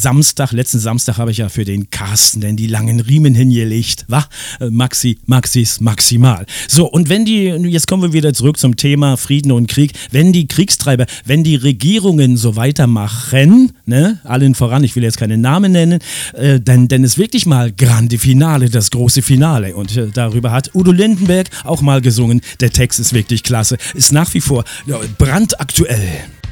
letzten Samstag habe ich ja für den Carsten denn die langen Riemen hingelegt, wa? Maxis maximal. So, und jetzt kommen wir wieder zurück zum Thema Frieden und Krieg, wenn die Kriegstreiber, wenn die Regierungen so weitermachen, ne, allen voran, ich will jetzt keine Namen nennen, dann ist wirklich mal Grande Finale, das große Finale. Und darüber hat Udo Lindenberg auch mal gesungen. Der Text ist wirklich klasse, ist nach wie vor brandaktuell.